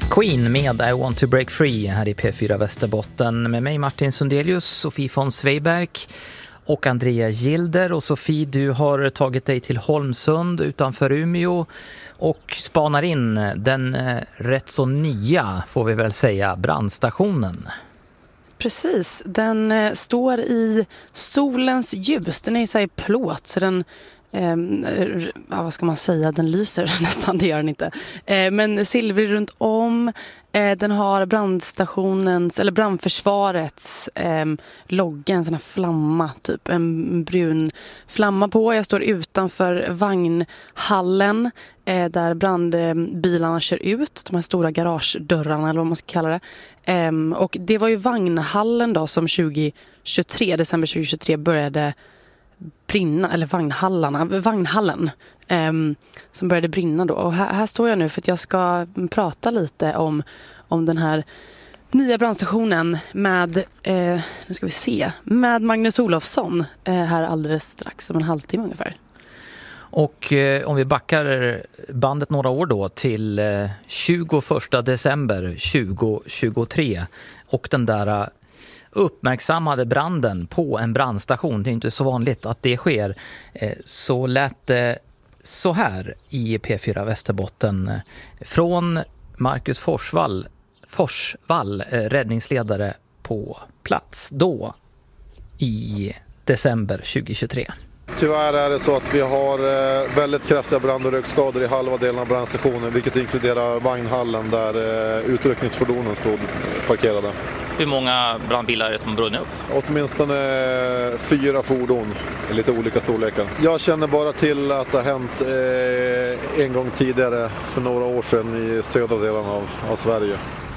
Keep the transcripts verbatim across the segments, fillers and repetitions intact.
Queen med I Want to Break Free här i P fyra Västerbotten med mig Martin Sundelius, Sofie von Sveiberg och Andrea Gilder. Och Sofie, du har tagit dig till Holmsund utanför Umeå och spanar in den rätt så nya, får vi väl säga, brandstationen. Precis, den eh, står i solens ljus. Den är så här i plåt så den, eh, ja, vad ska man säga, den lyser nästan, det gör den inte. Eh, men silvrig runt om. Eh, den har brandstationens, eller brandförsvarets eh, logga, en sån här flamma, typ en brun flamma på. Jag står utanför vagnhallen eh, där brandbilarna kör ut, de här stora garagedörrarna eller vad man ska kalla det. Eh, och det var ju vagnhallen då som tjugo tjugotre, december tjugo tjugotre började brinna, eller vagnhallarna, vagnhallen eh, som började brinna då. Och här, här står jag nu för att jag ska prata lite om, om den här nya brandstationen med, eh, nu ska vi se, med Magnus Olofsson eh, här alldeles strax, om en halvtimme ungefär. Och eh, om vi backar bandet några år då till eh, tjugoförsta december tjugo tjugotre och den där uppmärksammade branden på en brandstation, det är inte så vanligt att det sker, så lät det så här i P fyra Västerbotten från Marcus Forsvall, Forsvall räddningsledare på plats då i december tjugo tjugotre. Tyvärr är det så att vi har väldigt kraftiga brand- och rökskador i halva delen av brandstationen, vilket inkluderar vagnhallen där utryckningsfordonen stod parkerade. Hur många brandbilar är det som brunnit upp? Åtminstone fyra fordon, lite olika storlekar. Jag känner bara till att det har hänt eh, en gång tidigare för några år sedan i södra delen av, av Sverige.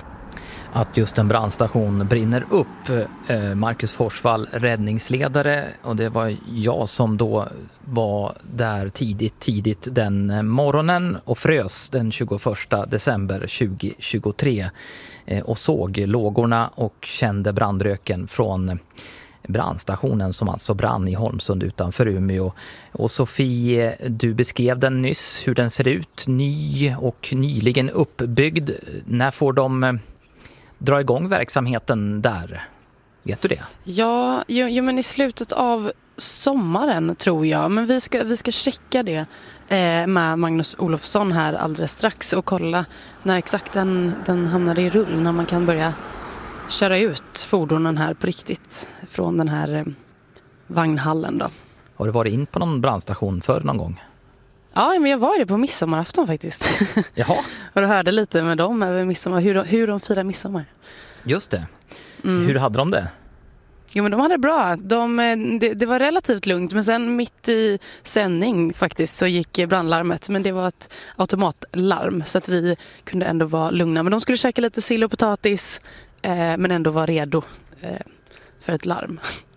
Att just en brandstation brinner upp. Marcus Forsvall, räddningsledare, och det var jag som då var där tidigt, tidigt den morgonen och frös den tjugoförsta december tjugo tjugotre och såg lågorna och kände brandröken från brandstationen som alltså brann i Holmsund utanför Umeå. Och Sofie, du beskrev den nyss, hur den ser ut, ny och nyligen uppbyggd. När får de dra igång verksamheten där? Vet du det? Ja, jo, jo, men i slutet av sommaren tror jag. Men vi ska, vi ska checka det eh, med Magnus Olofsson här alldeles strax och kolla när exakt den, den hamnar i rull, när man kan börja köra ut fordonen här på riktigt från den här eh, vagnhallen då. Har du varit in på någon brandstation för någon gång? Ja, men jag var det på midsommarafton faktiskt. Jaha. Och du hörde lite med dem över midsommar, hur, de, hur de firar midsommar. Just det. Mm. Hur hade de det? Jo, men de hade det bra. De, det, det var relativt lugnt, men sen mitt i sändning faktiskt så gick brandlarmet. Men det var ett automatlarm så att vi kunde ändå vara lugna. Men de skulle käka lite sill och potatis eh, men ändå vara redo eh, för ett larm.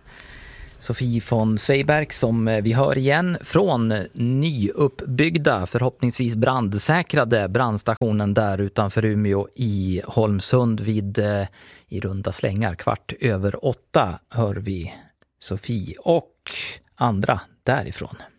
Sofie von Sveiberg som vi hör igen från nyuppbyggda, förhoppningsvis brandsäkrade brandstationen där utanför Umeå i Holmsund vid i runda slängar kvart över åtta hör vi Sofie och andra därifrån.